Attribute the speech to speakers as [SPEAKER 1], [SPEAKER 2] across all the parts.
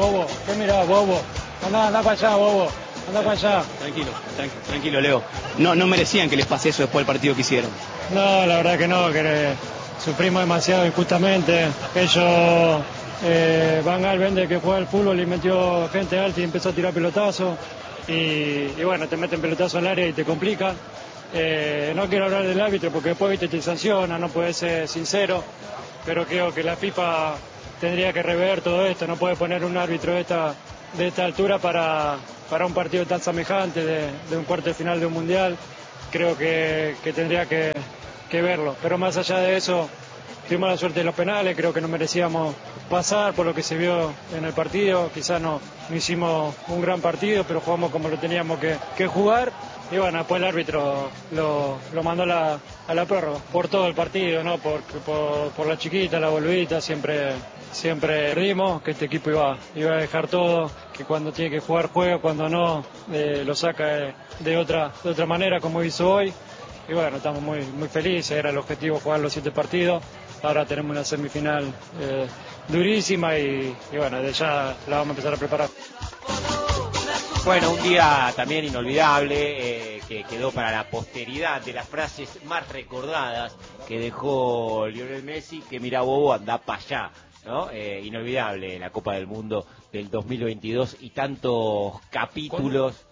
[SPEAKER 1] bobo? ¿Qué mirás, bobo? Andá para allá, bobo. Andá para allá.
[SPEAKER 2] Tranquilo, Leo. No merecían que les pase eso después del partido que hicieron.
[SPEAKER 1] No, la verdad que no, que sufrimos demasiado injustamente. Ellos, Van Gaal vende que juega al fútbol y metió gente alta y empezó a tirar pelotazos. Y bueno, te meten pelotazo al área y te complica. No quiero hablar del árbitro porque después te sanciona, no puedes ser sincero, pero creo que la FIFA tendría que rever todo esto, no puede poner un árbitro de esta altura para un partido tan semejante de un cuarto de final de un mundial. Creo que tendría que verlo, pero más allá de eso, tuvimos la suerte de los penales, creo que no merecíamos pasar por lo que se vio en el partido, quizás no hicimos un gran partido, pero jugamos como lo teníamos que jugar. Y bueno, después el árbitro lo mandó a la prórroga, por todo el partido, ¿no? Por la chiquita, la boludita, siempre rimos que este equipo iba a dejar todo, que cuando tiene que jugar juega, cuando no, lo saca de otra manera como hizo hoy. Y bueno, estamos muy felices, era el objetivo jugar los 7 partidos, ahora tenemos una semifinal durísima y bueno, de ya la vamos a empezar a preparar.
[SPEAKER 3] Bueno, un día también inolvidable, que quedó para la posteridad, de las frases más recordadas que dejó Lionel Messi, que mira bobo, anda para allá, ¿no? Inolvidable la Copa del Mundo del 2022 y tantos capítulos.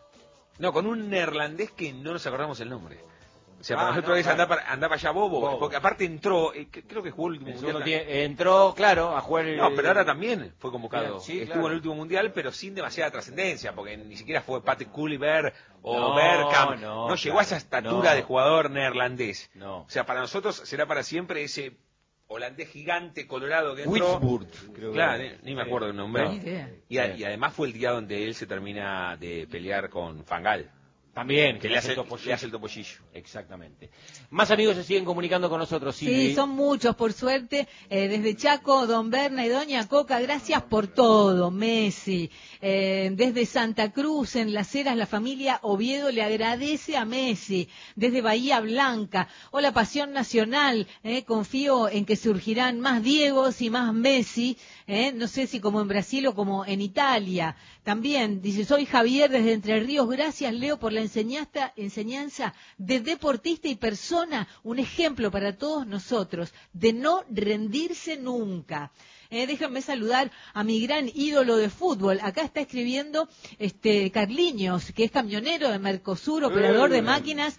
[SPEAKER 4] Con un neerlandés que no nos acordamos el nombre. O sea, para nosotros es andar para allá bobo, porque aparte entró, creo que jugó el último mundial.
[SPEAKER 3] Entró, claro, a jugar el...
[SPEAKER 4] No, pero ahora también fue convocado.
[SPEAKER 3] Sí,
[SPEAKER 4] estuvo
[SPEAKER 3] claro.
[SPEAKER 4] en el último mundial, pero sin demasiada trascendencia, porque ni siquiera fue Patrick Kluivert o Bergkamp. No llegó a esa estatura de jugador neerlandés. O sea, para nosotros será para siempre ese holandés gigante colorado que entró.
[SPEAKER 3] Witsburg, creo.
[SPEAKER 4] Claro, ni me acuerdo el nombre.
[SPEAKER 3] No.
[SPEAKER 4] Y además fue el día donde él se termina de pelear con Van Gaal.
[SPEAKER 3] También,
[SPEAKER 4] que le hace el topollillo.
[SPEAKER 3] Exactamente. Más amigos se siguen comunicando con nosotros,
[SPEAKER 5] Sí, son muchos, por suerte. Desde Chaco, don Berna y doña Coca, gracias por todo, Messi. Desde Santa Cruz, en Las Heras, la familia Oviedo le agradece a Messi. Desde Bahía Blanca, hola Pasión Nacional, confío en que surgirán más Diegos y más Messi, no sé si como en Brasil o como en Italia. También dice, soy Javier desde Entre Ríos, gracias Leo por la enseñanza de deportista y persona, un ejemplo para todos nosotros, de no rendirse nunca. Déjenme saludar a mi gran ídolo de fútbol. Acá está escribiendo Carliños, que es camionero de Mercosur, operador de máquinas,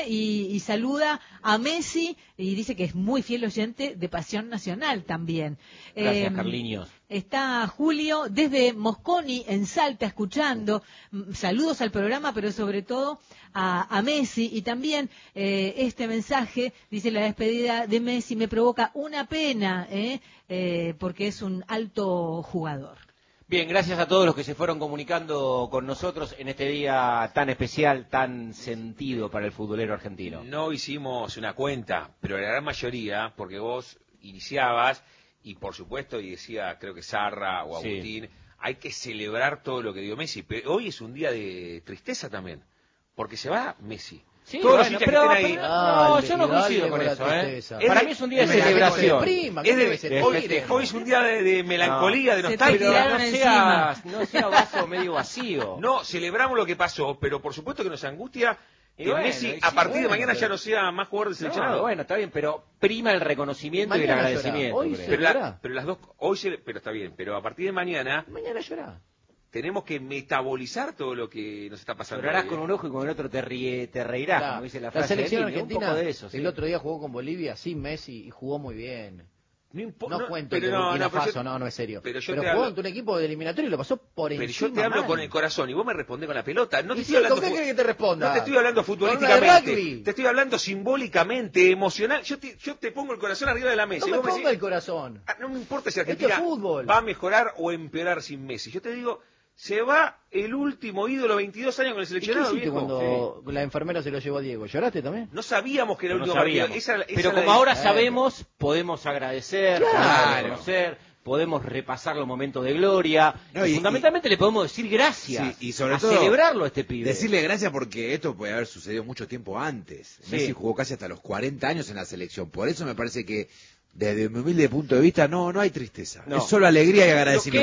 [SPEAKER 5] y saluda a Messi y dice que es muy fiel oyente de Pasión Nacional también.
[SPEAKER 3] Gracias, Carliños.
[SPEAKER 5] Está Julio desde Mosconi, en Salta, escuchando. Saludos al programa, pero sobre todo a Messi. Y también este mensaje, dice, la despedida de Messi me provoca una pena, porque es un alto jugador.
[SPEAKER 3] Bien, gracias a todos los que se fueron comunicando con nosotros en este día tan especial, tan sentido para el futbolero argentino.
[SPEAKER 4] No hicimos una cuenta, pero la gran mayoría, porque vos iniciabas, y por supuesto, y decía, creo que Sarra o Agustín, hay que celebrar todo lo que dio Messi, pero hoy es un día de tristeza también, porque se va Messi.
[SPEAKER 3] Sí,
[SPEAKER 4] todos
[SPEAKER 3] bueno,
[SPEAKER 4] los hinchas que estén ahí.
[SPEAKER 3] no, yo no coincido con eso, Para mí es un día de celebración.
[SPEAKER 4] Hoy es un día de melancolía, de nostalgia.
[SPEAKER 3] No sea vaso medio vacío.
[SPEAKER 4] No, celebramos lo que pasó, pero por supuesto que nos angustia que Messi a partir de mañana ya no sea más jugador del seleccionado.
[SPEAKER 3] Bueno, está bien, pero prima el reconocimiento y el agradecimiento.
[SPEAKER 4] Pero las dos, pero está bien, pero a partir de mañana
[SPEAKER 3] llorá.
[SPEAKER 4] Tenemos que metabolizar todo lo que nos está pasando.
[SPEAKER 3] Llorarás con un ojo y con el otro te reirás, como dice la frase.
[SPEAKER 6] La selección argentina,
[SPEAKER 3] un poco de eso,
[SPEAKER 6] el otro día jugó con Bolivia sin Messi y jugó muy bien. No cuento el de
[SPEAKER 4] no
[SPEAKER 6] es serio.
[SPEAKER 4] Pero
[SPEAKER 6] jugó ante un equipo de eliminatorio y lo pasó por encima.
[SPEAKER 4] Pero yo te hablo con el corazón y vos me respondés con la pelota. No te estoy
[SPEAKER 6] hablando. ¿Con qué querés que te responda?
[SPEAKER 4] No te estoy hablando futbolísticamente. Te estoy hablando simbólicamente, emocional. Yo te pongo el corazón arriba de la mesa.
[SPEAKER 6] No me ponga el corazón.
[SPEAKER 4] No me importa si Argentina va a mejorar o empeorar sin Messi. Yo te digo, se va el último ídolo, 22 años con el seleccionado.
[SPEAKER 6] ¿Y qué hiciste cuando la enfermera se lo llevó a Diego? ¿Lloraste también?
[SPEAKER 4] No sabíamos que era el último partido.
[SPEAKER 3] Pero como ahora sabemos, podemos agradecer, reconocer, podemos repasar los momentos de gloria. Y fundamentalmente le podemos decir gracias.
[SPEAKER 7] Y sobre todo
[SPEAKER 3] celebrarlo a este pibe.
[SPEAKER 7] Decirle gracias porque esto puede haber sucedido mucho tiempo antes. Messi jugó casi hasta los 40 años en la selección. Por eso me parece que, desde mi humilde punto de vista, no hay tristeza. Es solo alegría y agradecimiento.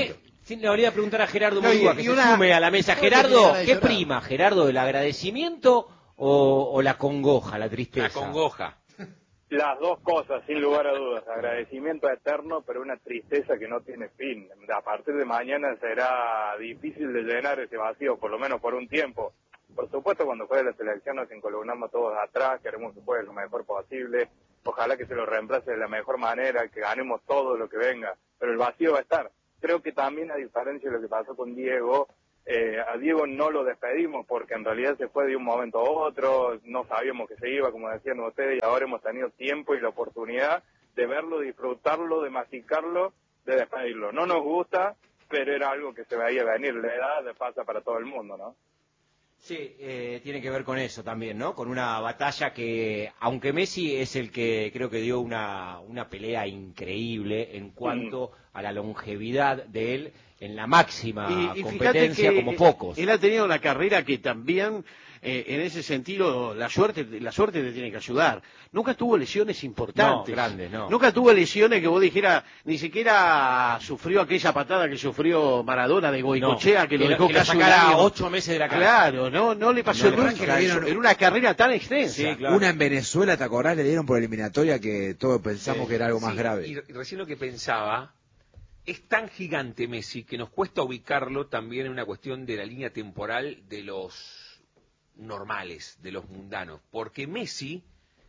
[SPEAKER 3] Sí, le voy a preguntar a Gerardo
[SPEAKER 8] No,
[SPEAKER 3] Murúa,
[SPEAKER 8] y
[SPEAKER 3] que se
[SPEAKER 8] una-
[SPEAKER 3] sume a la mesa.
[SPEAKER 6] ¿Cómo te
[SPEAKER 3] Gerardo,
[SPEAKER 6] quería
[SPEAKER 3] ¿qué
[SPEAKER 6] llorar?
[SPEAKER 3] prima? Gerardo, ¿el agradecimiento o la congoja, la tristeza?
[SPEAKER 4] La congoja.
[SPEAKER 9] Las dos cosas, sin lugar a dudas. Agradecimiento eterno, pero una tristeza que no tiene fin. A partir de mañana será difícil de llenar ese vacío, por lo menos por un tiempo. Por supuesto, cuando juegue la selección nos encolumnamos todos atrás, queremos que juegue lo mejor posible. Ojalá que se lo reemplace de la mejor manera, que ganemos todo lo que venga. Pero el vacío va a estar. Creo que también, a diferencia de lo que pasó con Diego, a Diego no lo despedimos porque en realidad se fue de un momento a otro, no sabíamos que se iba, como decían ustedes, y ahora hemos tenido tiempo y la oportunidad de verlo, disfrutarlo, de masticarlo, de despedirlo. No nos gusta, pero era algo que se veía venir. La edad pasa para todo el mundo, ¿no?
[SPEAKER 3] Sí, tiene que ver con eso también, ¿no? Con una batalla que, aunque Messi es el que creo que dio una pelea increíble en cuanto a la longevidad de él en la máxima
[SPEAKER 8] Y
[SPEAKER 3] competencia,
[SPEAKER 8] fíjate que
[SPEAKER 3] como pocos.
[SPEAKER 8] él ha tenido una carrera que también, en ese sentido, la suerte te tiene que ayudar. Nunca tuvo lesiones importantes.
[SPEAKER 3] No, grandes, no.
[SPEAKER 8] Nunca tuvo lesiones que vos dijeras, ni siquiera sufrió aquella patada que sufrió Maradona de Goicoechea, que lo dejó casi un
[SPEAKER 3] sacara
[SPEAKER 8] año.
[SPEAKER 3] 8 meses de la casa.
[SPEAKER 8] Claro, no le pasó
[SPEAKER 7] No,
[SPEAKER 8] nunca
[SPEAKER 7] que
[SPEAKER 8] eso.
[SPEAKER 7] dieron-
[SPEAKER 8] Era una carrera tan extensa.
[SPEAKER 3] Sí, claro.
[SPEAKER 7] Una en Venezuela, ¿te acordás? Le dieron por eliminatoria que todos pensamos que era algo más
[SPEAKER 4] Sí,
[SPEAKER 7] grave.
[SPEAKER 4] Y recién lo que pensaba, es tan gigante Messi que nos cuesta ubicarlo también en una cuestión de la línea temporal de los normales, de los mundanos. Porque Messi,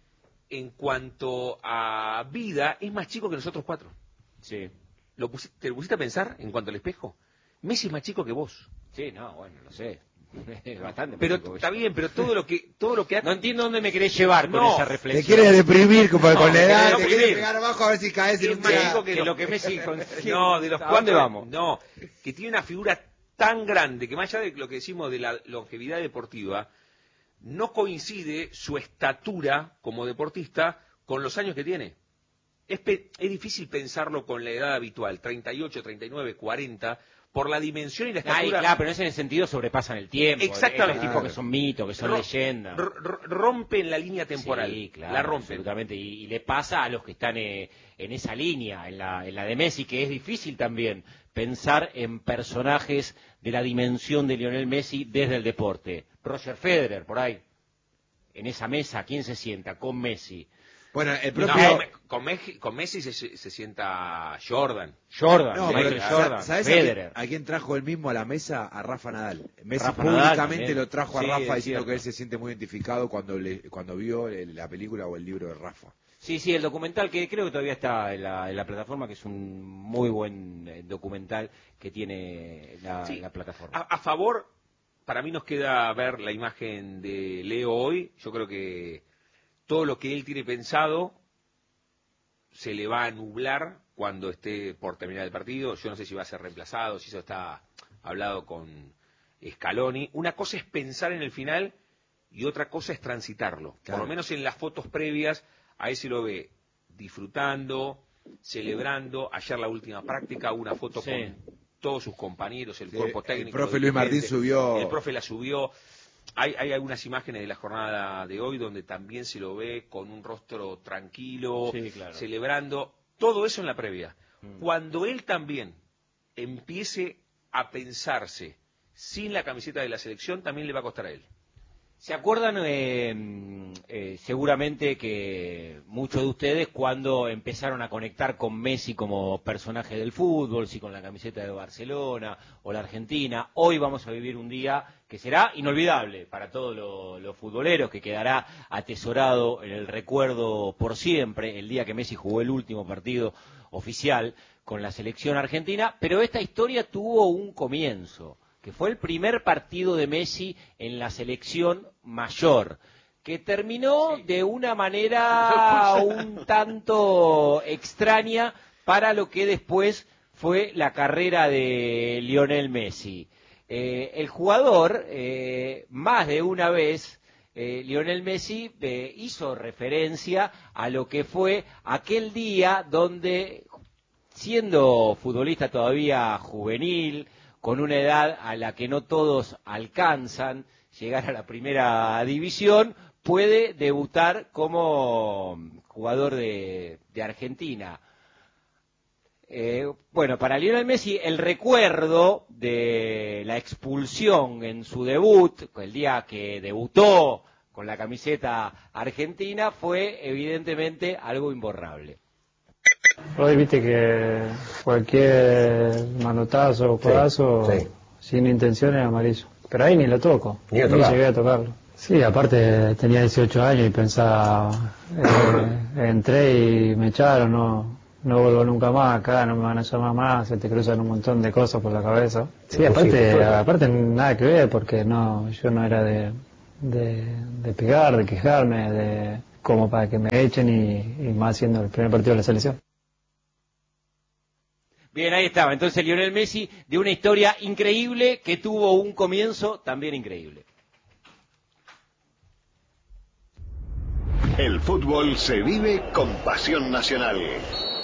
[SPEAKER 4] en cuanto a vida, es más chico que nosotros cuatro.
[SPEAKER 3] Sí,
[SPEAKER 4] ¿Te lo pusiste a pensar en cuanto al espejo? Messi es más chico que vos.
[SPEAKER 3] sí, no, bueno, lo sé. Es bastante.
[SPEAKER 4] Pero
[SPEAKER 3] chico,
[SPEAKER 4] está
[SPEAKER 3] eso.
[SPEAKER 4] bien, pero todo lo que ha...
[SPEAKER 3] No entiendo dónde me querés llevar con
[SPEAKER 4] No,
[SPEAKER 3] esa
[SPEAKER 7] Te
[SPEAKER 3] reflexión.
[SPEAKER 7] quieres deprimir como con la
[SPEAKER 3] me
[SPEAKER 7] edad,
[SPEAKER 3] quiere
[SPEAKER 7] te quieres
[SPEAKER 3] deprimir.
[SPEAKER 7] pegar abajo a ver si caes en
[SPEAKER 4] Es
[SPEAKER 7] un
[SPEAKER 4] más
[SPEAKER 7] día.
[SPEAKER 4] chico
[SPEAKER 3] que lo que Messi...
[SPEAKER 4] No, de los
[SPEAKER 3] ¿A
[SPEAKER 4] cuatro...
[SPEAKER 3] dónde vamos?
[SPEAKER 4] No, que tiene una figura tan grande que más allá de lo que decimos de la longevidad deportiva, no coincide su estatura como deportista con los años que tiene. Es difícil pensarlo con la edad habitual, 38, 39, 40, por la dimensión y la estatura.
[SPEAKER 3] Claro, pero en ese sentido sobrepasan el tiempo.
[SPEAKER 4] Exactamente.
[SPEAKER 3] Estos tipos que son mitos, que son leyendas.
[SPEAKER 4] Rompen la línea temporal.
[SPEAKER 3] Sí, claro,
[SPEAKER 4] la rompen.
[SPEAKER 3] absolutamente. Y le pasa a los que están en esa línea, en la de Messi, que es difícil también pensar en personajes de la dimensión de Lionel Messi desde el deporte. Roger Federer, por ahí, en esa mesa, ¿quién se sienta con Messi?
[SPEAKER 7] Bueno, el
[SPEAKER 4] No,
[SPEAKER 7] propio...
[SPEAKER 4] con Messi se sienta Jordan.
[SPEAKER 3] Jordan,
[SPEAKER 7] No,
[SPEAKER 3] Michael
[SPEAKER 7] pero
[SPEAKER 3] Jordan,
[SPEAKER 7] ¿sabés
[SPEAKER 3] Federer.
[SPEAKER 7] a quién trajo él mismo a la mesa? A Rafa Nadal. Messi
[SPEAKER 3] Rafa Nadal
[SPEAKER 7] públicamente
[SPEAKER 3] también.
[SPEAKER 7] lo trajo a
[SPEAKER 3] Sí,
[SPEAKER 7] Rafa
[SPEAKER 3] es
[SPEAKER 7] diciendo
[SPEAKER 3] cierto.
[SPEAKER 7] que él se siente muy identificado cuando vio la película o el libro de Rafa.
[SPEAKER 3] Sí, el documental que creo que todavía está en la plataforma, que es un muy buen documental que tiene la plataforma.
[SPEAKER 4] A favor, para mí nos queda ver la imagen de Leo hoy. Yo creo que todo lo que él tiene pensado se le va a nublar cuando esté por terminar el partido. Yo no sé si va a ser reemplazado, si eso está hablado con Scaloni. Una cosa es pensar en el final y otra cosa es transitarlo.
[SPEAKER 7] Claro.
[SPEAKER 4] Por lo menos en las fotos previas, a él se lo ve disfrutando, celebrando. Ayer la última práctica, una foto
[SPEAKER 3] Sí.
[SPEAKER 4] con todos sus compañeros, el cuerpo técnico.
[SPEAKER 7] El profe
[SPEAKER 4] los
[SPEAKER 7] Luis Martín
[SPEAKER 4] dirigentes.
[SPEAKER 7] subió...
[SPEAKER 4] El profe la subió. Hay algunas imágenes de la jornada de hoy donde también se lo ve con un rostro tranquilo,
[SPEAKER 3] Sí, claro.
[SPEAKER 4] celebrando. Todo eso en la previa. Cuando él también empiece a pensarse sin la camiseta de la selección, también le va a costar a él.
[SPEAKER 3] ¿Se acuerdan seguramente que muchos de ustedes cuando empezaron a conectar con Messi como personaje del fútbol, si con la camiseta de Barcelona o la Argentina? Hoy vamos a vivir un día que será inolvidable para todos los futboleros, que quedará atesorado en el recuerdo por siempre, el día que Messi jugó el último partido oficial con la selección argentina, pero esta historia tuvo un comienzo, que fue el primer partido de Messi en la selección mayor, que terminó de una manera un tanto extraña para lo que después fue la carrera de Lionel Messi. El jugador, más de una vez, Lionel Messi hizo referencia a lo que fue aquel día donde, siendo futbolista todavía juvenil, con una edad a la que no todos alcanzan, llegar a la primera división, puede debutar como jugador de Argentina. Bueno, para Lionel Messi el recuerdo de la expulsión en su debut, el día que debutó con la camiseta argentina, fue evidentemente algo imborrable.
[SPEAKER 1] Hoy viste que cualquier manotazo o codazo sin intención es amarillo. Pero ahí ni lo toco, ni llegué a tocarlo. Sí, aparte tenía 18 años y pensaba, entré y me echaron, no vuelvo nunca más acá, no me van a llamar más, se te cruzan un montón de cosas por la cabeza. Sí, aparte nada que ver, porque yo no era de pegar, de quejarme, como para que me echen y más siendo el primer partido de la selección.
[SPEAKER 3] Bien, ahí estaba. Entonces Lionel Messi, de una historia increíble que tuvo un comienzo también increíble.
[SPEAKER 10] El fútbol se vive con pasión nacional.